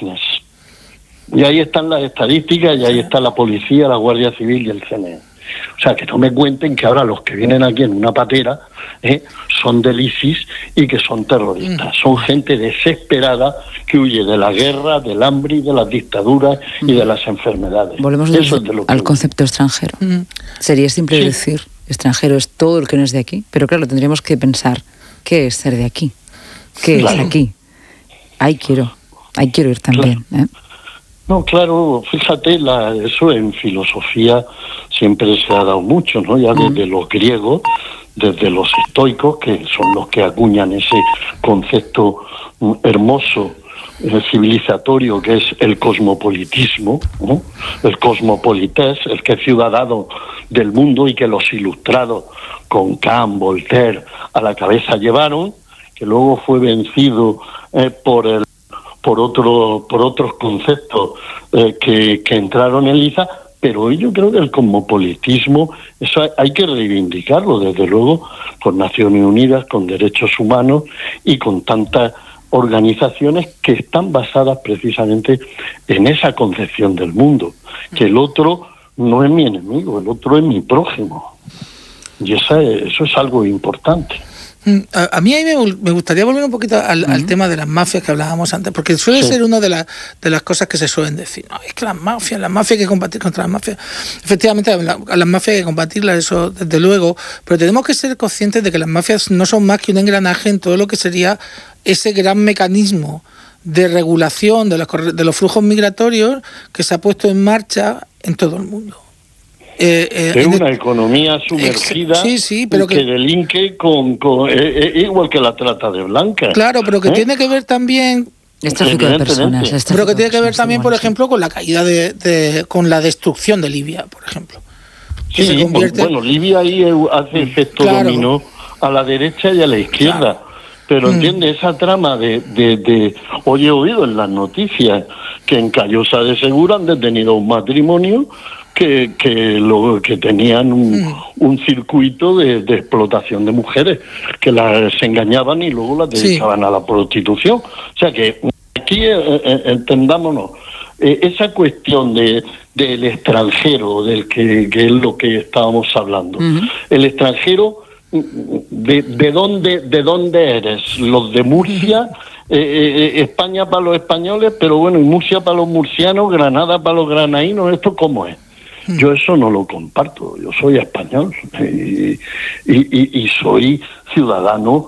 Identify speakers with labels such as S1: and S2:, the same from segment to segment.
S1: business. Y ahí están las estadísticas, y ahí está la policía, la Guardia Civil y el CNE. O sea, que no me cuenten que ahora los que vienen aquí en una patera son del ISIS y que son terroristas. Son gente desesperada que huye de la guerra, del hambre y de las dictaduras y de las enfermedades.
S2: Volvemos al concepto extranjero. Sería simple decir, extranjero es todo el que no es de aquí, pero claro, tendríamos que pensar, ¿qué es ser de aquí? ¿Qué es aquí? Ahí quiero ir también.
S1: Claro. No, claro, fíjate, eso en filosofía siempre se ha dado mucho, ¿no? Ya desde los griegos, desde los estoicos, que son los que acuñan ese concepto hermoso, civilizatorio, que es el cosmopolitismo, ¿no? El cosmopolités, el que es ciudadano del mundo, y que los ilustrados con Kant, Voltaire a la cabeza llevaron, que luego fue vencido por otros conceptos que entraron en liza, pero yo creo que el cosmopolitismo, eso hay que reivindicarlo, desde luego, con Naciones Unidas, con derechos humanos y con tantas organizaciones que están basadas precisamente en esa concepción del mundo, que el otro no es mi enemigo, el otro es mi prójimo. Y eso es algo importante.
S3: A mí ahí me gustaría volver un poquito al tema de las mafias que hablábamos antes, porque suele ser una de las cosas que se suelen decir. No, es que las mafias hay que combatir contra las mafias. Efectivamente, a las mafias hay que combatirlas, eso desde luego, pero tenemos que ser conscientes de que las mafias no son más que un engranaje en todo lo que sería ese gran mecanismo de regulación de los flujos migratorios que se ha puesto en marcha en todo el mundo.
S1: Es una economía sumergida,
S3: pero
S1: que delinque igual que la trata de blancas.
S3: Claro, pero que tiene que ver también...
S2: Es tráfico de personas.
S3: Pero que tiene que ver también, por ejemplo, con la caída con la destrucción de Libia, por ejemplo.
S1: Sí, bueno, Libia ahí hace efecto dominó a la derecha y a la izquierda. Claro. Pero entiende, esa trama hoy he oído en las noticias que en Callosa de Segura han detenido un matrimonio que tenían un circuito de explotación de mujeres, que las engañaban y luego las dedicaban a la prostitución. O sea que aquí, entendámonos, esa cuestión del extranjero, del que es lo que estábamos hablando. El extranjero, ¿de dónde eres? Los de Murcia, España para los españoles, pero bueno, y Murcia para los murcianos, Granada para los granadinos, ¿esto cómo es? Yo eso no lo comparto. Yo soy español y soy ciudadano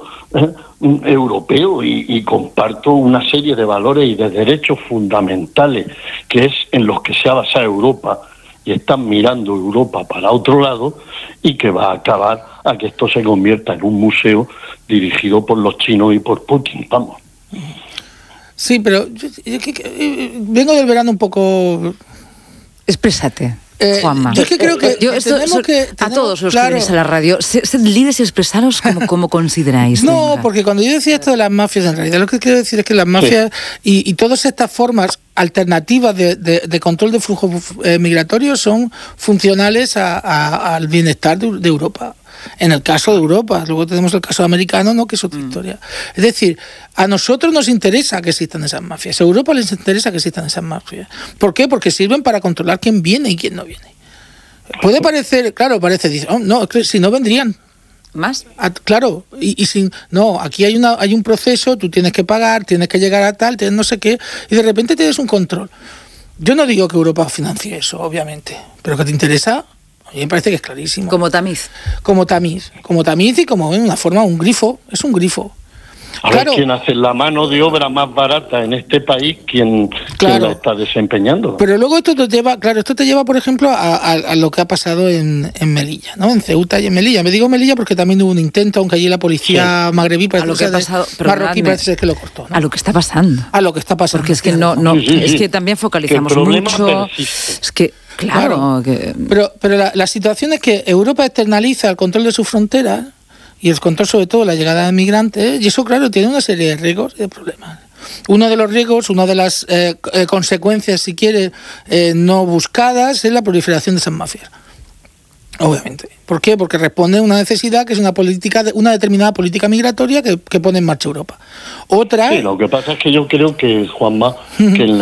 S1: europeo y comparto una serie de valores y de derechos fundamentales que es en los que se ha basado Europa, y están mirando Europa para otro lado, y que va a acabar a que esto se convierta en un museo dirigido por los chinos y por Putin. Vamos.
S3: Sí, pero yo vengo del verano un poco...
S2: Exprésate. Juanma.
S3: Yo es que creo que
S2: a todos los que venís a la radio, sed libres y expresaros como consideráis.
S3: No,
S2: venga.
S3: porque cuando yo decía esto de las mafias, en realidad lo que quiero decir es que las mafias y todas estas formas alternativas de control de flujos migratorios son funcionales al bienestar de Europa. En el caso de Europa, luego tenemos el caso americano, ¿no?, que es otra historia. Es decir, a nosotros nos interesa que existan esas mafias, a Europa les interesa que existan esas mafias. ¿Por qué? Porque sirven para controlar quién viene y quién no viene. Puede parecer, dice, no, es que si no vendrían.
S2: ¿Más?
S3: Claro, y sin, no, aquí hay un proceso, tú tienes que pagar, tienes que llegar a tal, tienes no sé qué, y de repente tienes un control. Yo no digo que Europa financie eso, obviamente, pero que te interesa... A mí me parece que es clarísimo.
S2: Como tamiz
S3: y como una forma, un grifo, es un grifo.
S1: A ver quién hace la mano de obra más barata en este país, quién la está desempeñando.
S3: Pero luego esto te lleva, por ejemplo, a lo que ha pasado en Melilla, ¿no? En Ceuta y en Melilla. Me digo Melilla porque también hubo un intento, aunque allí la policía magrebí marroquí parece ser que lo cortó, ¿no?
S2: A lo que está pasando. Porque es que es que también focalizamos mucho. Es que claro.
S3: Pero la situación es que Europa externaliza el control de sus fronteras y el control sobre todo de la llegada de migrantes, y eso, claro, tiene una serie de riesgos y de problemas. Uno de los riesgos, una de las consecuencias, si quiere, no buscadas, es la proliferación de esas mafias. Obviamente. ¿Por qué? Porque responde a una necesidad que es una determinada política migratoria que pone en marcha Europa. Otra...
S1: Sí, lo que pasa es que yo creo que, Juanma, que en